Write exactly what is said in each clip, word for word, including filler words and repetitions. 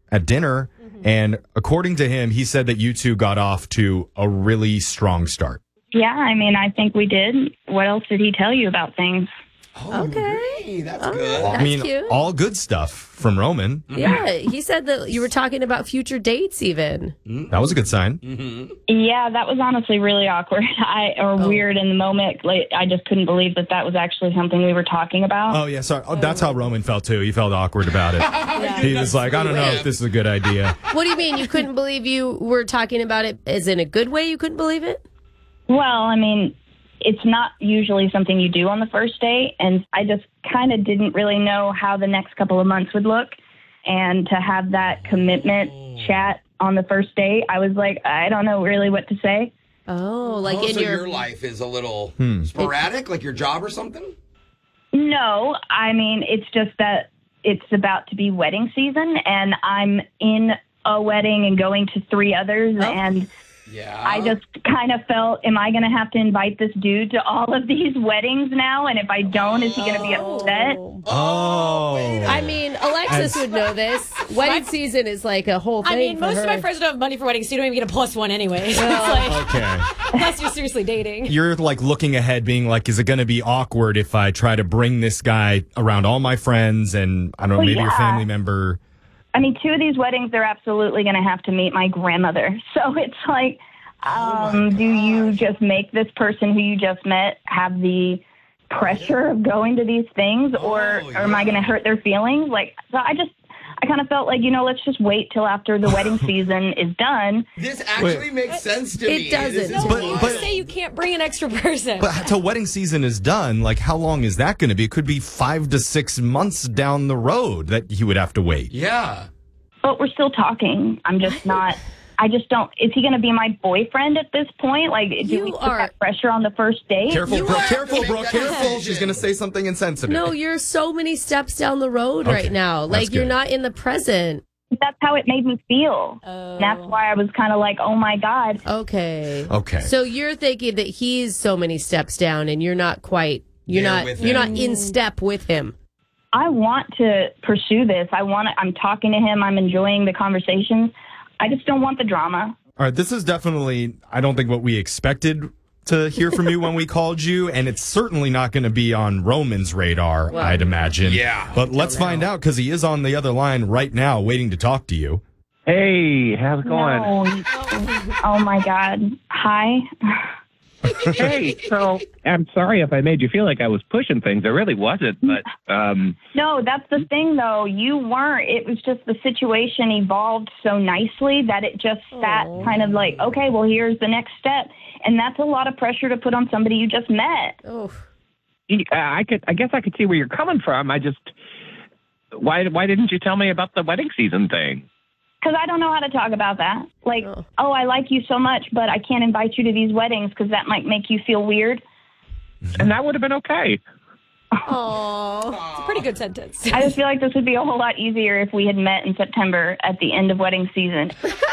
at dinner. Mm-hmm. And according to him, he said that you two got off to a really strong start. Yeah, I mean, I think we did. What else did he tell you about things? Oh, okay. Really? That's oh, good. Well, that's I mean, cute. all good stuff from Roman. Yeah, he said that you were talking about future dates even. That was a good sign. Mm-hmm. Yeah, that was honestly really awkward I or oh. weird in the moment. Like, I just couldn't believe that that was actually something we were talking about. Oh, yeah, sorry. Oh, that's how Roman felt, too. He felt awkward about it. yeah. He was like, I don't know if this is a good idea. What do you mean? You couldn't believe you were talking about it as in a good way? You couldn't believe it? Well, I mean... It's not usually something you do on the first date, and I just kind of didn't really know how the next couple of months would look. And to have that commitment chat on the first date, I was like, I don't know really what to say. Oh, like oh, in so your... your life is a little hmm. sporadic, like your job or something? No, I mean, it's just that it's about to be wedding season, and I'm in a wedding and going to three others, oh. and... Yeah. I just kind of felt, am I going to have to invite this dude to all of these weddings now? And if I don't, is he going to be upset? Oh. I mean, Alexis As, would know this. Wedding season is like a whole thing. I mean, most her. of my friends don't have money for weddings, so you don't even get a plus one anyway. So oh. it's like, okay. Unless you're seriously dating. You're like looking ahead, being like, is it going to be awkward if I try to bring this guy around all my friends and, I don't know, well, maybe yeah. your family member? I mean, two of these weddings, they're absolutely going to have to meet my grandmother. So it's like, um, oh do you just make this person who you just met have the pressure of going to these things, or, oh, yeah. or am I going to hurt their feelings? Like, so I just, I kind of felt like, you know, let's just wait till after the wedding season is done. This actually Wait. makes sense to it me. It doesn't. No, but, you but, say you can't bring an extra person. But until wedding season is done, like, how long is that going to be? It could be five to six months down the road that he would have to wait. Yeah. But we're still talking. I'm just not... I just don't... Is he going to be my boyfriend at this point? Like, do you we put are, that pressure on the first date? Careful, you bro. Are, Careful, bro. Careful. She's going to say something insensitive. No, you're so many steps down the road okay. right now. Like, That's you're good. not in the present. That's how it made me feel. Oh. That's why I was kind of like, oh, my God. Okay. Okay. So you're thinking that he's so many steps down and you're not quite... You're There not. with You're him. not in step with him. I want to pursue this. I want to, I'm talking to him. I'm enjoying the conversations. I just don't want the drama. All right, this is definitely, I don't think what we expected to hear from you when we called you, and it's certainly not going to be on Roman's radar, well, I'd imagine. Yeah. But let's find out, because he is on the other line right now waiting to talk to you. Hey, how's it going? No. Oh, my God. Hi. Hey, so I'm sorry if I made you feel like I was pushing things. I really wasn't, but... um. No, that's the thing, though. You weren't. It was just the situation evolved so nicely that it just sat Aww. kind of like, okay, well, here's the next step. And that's a lot of pressure to put on somebody you just met. Oh. I could, I guess I could see where you're coming from. I just... Why, why didn't you tell me about the wedding season thing? Because I don't know how to talk about that. Like, oh. oh, I like you so much, but I can't invite you to these weddings because that might make you feel weird. And that would have been okay. Oh, it's a pretty good sentence. I just feel like this would be a whole lot easier if we had met in September at the end of wedding season.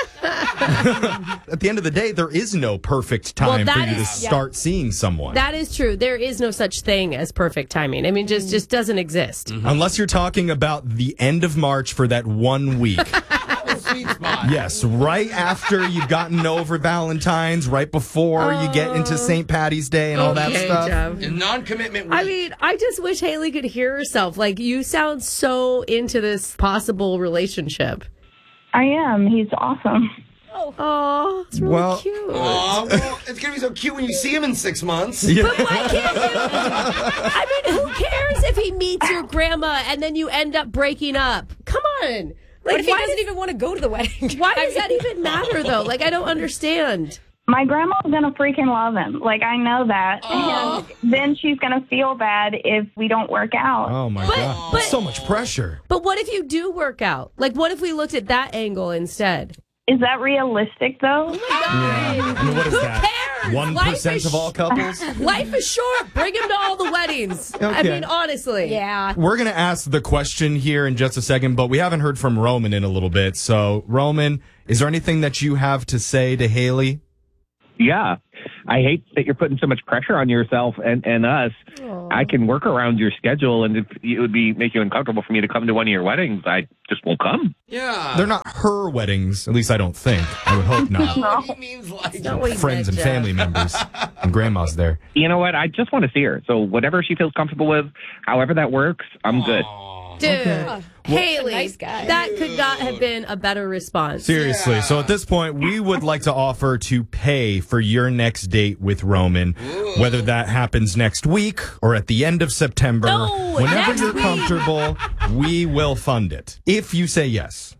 At the end of the day, there is no perfect time well, for you is, to start yeah. seeing someone. That is true. There is no such thing as perfect timing. I mean, just just doesn't exist. Mm-hmm. Unless you're talking about the end of March for that one week. Sweet spot. Yes, right after you've gotten over Valentine's, right before oh. you get into Saint Patty's Day and all okay, that stuff. Jeff. Non-commitment week. I mean, I just wish Haley could hear herself. Like, you sound so into this possible relationship. I am. He's awesome. Oh, it's really well, cute. Aw, well, it's going to be so cute when you see him in six months. Yeah. But why can't you? I mean, who cares if he meets your grandma and then you end up breaking up? Come on. Like, Like, if he why doesn't does, even want to go to the wedding? why does that even matter, though? Like, I don't understand. My grandma's going to freaking love him. Like, I know that. Oh. And then she's going to feel bad if we don't work out. Oh, my But- God. but- so much pressure. But what if you do work out? Like, what if we looked at that angle instead? Is that realistic, though? Yeah. I mean, what is Who that? cares? One Life percent is of all couples? Life is short. Bring him to all the weddings. I Okay. mean, honestly. Yeah. We're going to ask the question here in just a second, but we haven't heard from Roman in a little bit. So, Roman, is there anything that you have to say to Haley? Yeah. I hate that you're putting so much pressure on yourself and, and us. Aww. I can work around your schedule, and if it would be make you uncomfortable for me to come to one of your weddings, I just won't come. Yeah. They're not her weddings, at least I don't think. I would hope not. No, he means like Not what he Friends meant, and Jeff. family members and grandma's there. You know what? I just want to see her. So whatever she feels comfortable with, however that works, I'm good. Dude, Haley, Nice guy. that could not have been a better response. Seriously. So at this point, we would like to offer to pay for your next date with Roman, whether that happens next week or at the end of September. No, Whenever next you're week. comfortable, we will fund it. If you say yes.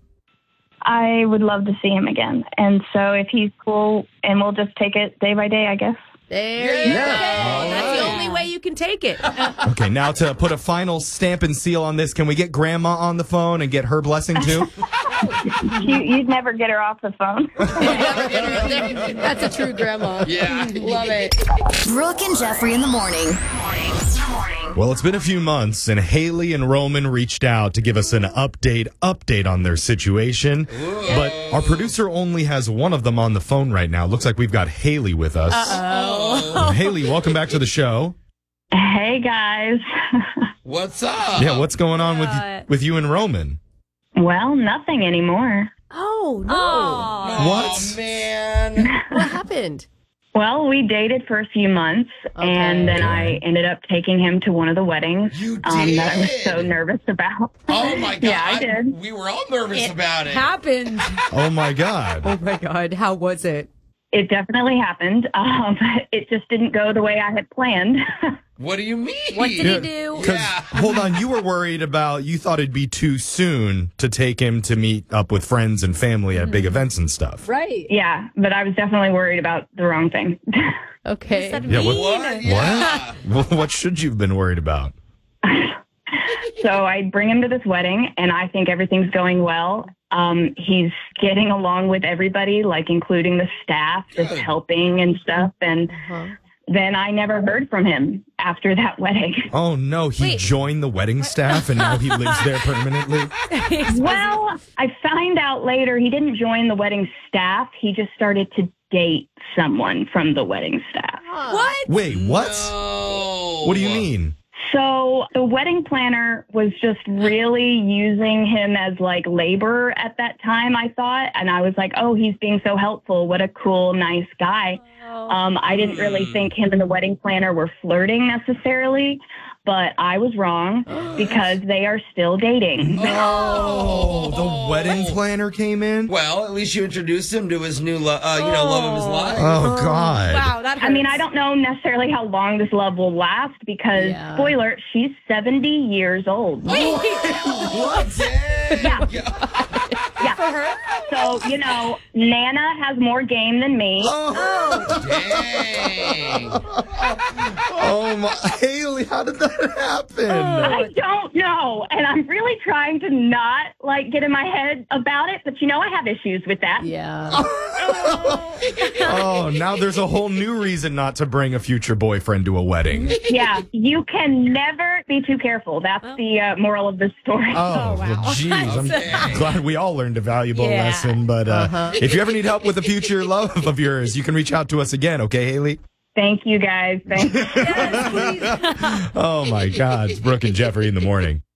I would love to see him again. And so if he's cool, and we'll just take it day by day, I guess. There you Yeah. go. All That's the right. only way you can take it. Okay, now to put a final stamp and seal on this, can we get Grandma on the phone and get her blessing too? You, you'd never get her off the phone. That's a true grandma. Yeah. Love it. Brooke and Jeffrey in the morning. Well, it's been a few months, and Haley and Roman reached out to give us an update, update on their situation. But our producer only has one of them on the phone right now. Looks like we've got Haley with us. Uh, Haley, welcome back to the show. Hey, guys. What's up? Yeah, what's going on with Uh, with you and Roman? Well, nothing anymore. Oh, no. What? Oh, man. What happened? Well, we dated for a few months, Okay. and then I ended up taking him to one of the weddings You um, that I was did? so nervous about. Oh, my God. Yeah, I did. We were all nervous about it. Happened. Oh, my God. Oh, my God. How was it? It definitely happened. Um, it just didn't go the way I had planned. What do you mean? What did he do? Because, Yeah. hold on, you were worried about, you thought it'd be too soon to take him to meet up with friends and family at big events and stuff. Right. Yeah, but I was definitely worried about the wrong thing. Okay. Yeah, what, What? Yeah. what? What should you have been worried about? So I bring him to this wedding, and I think everything's going well. Um, he's getting along with everybody, like including the staff, just Good. helping and stuff. And Uh-huh. then I never heard from him after that wedding. Oh, no, he Wait. joined the wedding staff and now he lives there permanently? Well, I found out later he didn't join the wedding staff. He just started to date someone from the wedding staff. What? Wait, what? No. What do you mean? So the wedding planner was just really using him as like labor at that time, I thought. And I was like, oh, he's being so helpful. What a cool, nice guy. Um, I didn't really think him and the wedding planner were flirting necessarily, but I was wrong because they are still dating. Oh, the wedding planner came in? Well, at least you introduced him to his new, lo- uh, you know, love of his life. Oh, God. Wow, that hurts. I mean, I don't know necessarily how long this love will last because, Yeah. spoiler, she's seventy years old. What? Dang. Yeah. For her? So, you know, Nana has more game than me. Dang. Oh, my. Haley, how did that happen? I don't know. And I'm really trying to not, like, get in my head about it. But, you know, I have issues with that. Yeah. Oh, now there's a whole new reason not to bring a future boyfriend to a wedding. Yeah. You can never be too careful. That's the uh, moral of the story. Oh, well, geez. I'm glad we all learned a valuable Yeah. lesson. But uh, if you ever need help with a future love of yours, you can reach out to us again, okay, Haley? Thank you, guys. Thank you. Oh, my God. It's Brooke and Jeffrey in the morning.